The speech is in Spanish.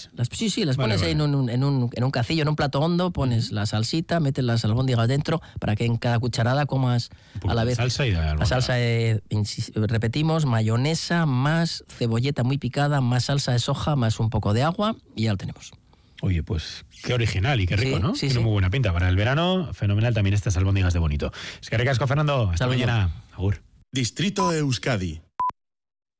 Sí, las pones ahí en un cacillo, en un plato hondo, pones la salsita, metes las albóndigas dentro para que en cada cucharada comas a la vez. Salsa y la salsa, repetimos, mayonesa, más cebolleta muy picada, más salsa de soja, más un poco de agua y ya lo tenemos. Oye, pues qué original y qué rico, ¿no? Sí, Tiene muy buena pinta. Para el verano, fenomenal también estas albóndigas de bonito. Es que ricasco, Fernando. Hasta mañana. Agur. Distrito Euskadi